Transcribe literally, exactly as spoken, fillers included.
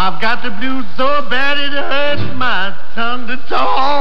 I've got the blues so bad it hurts my tongue to talk.